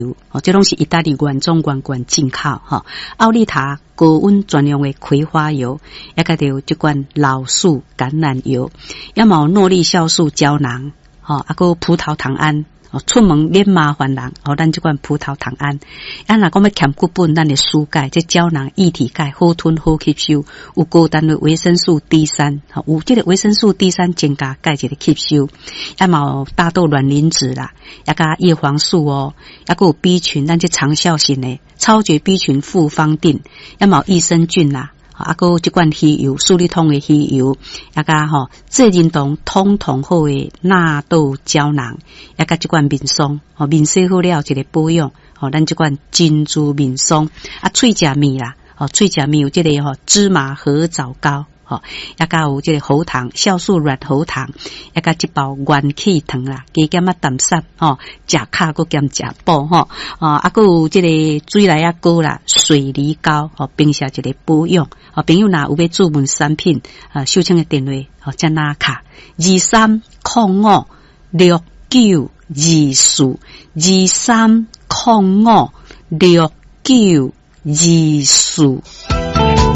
这拢是意大利原装原罐进口奥利塔高温专用的葵花油，也个有这款老树橄榄油，也有诺丽酵素胶囊，个葡萄糖胺。出门免麻烦人，咱这款葡萄糖胺，若讲要欠骨本，咱的疏钙，这胶囊液体钙好吞好吸收，有高单位维生素 D3，有这个维生素 D3增加钙质的吸收，也有大豆卵磷脂啦，也加叶黄素也个有 B 群，咱这长效型的超绝 B 群复方定，也有益生菌啦。个有这款鱼油，苏利通的鱼油，也加这认同通好的纳豆胶囊，也加这款面霜，面洗好了一个保养，咱这款珍珠面霜，喙食面啦，喙食面有这个芝麻合枣膏。也加有这个喉糖酵素软喉糖，也加一包元气糖啦，加减淡砂食卡个兼食补个有这个水来啊膏啦，水梨膏并且一个保养朋友若有要注文产品秀清的电话加拿卡2305692423056924。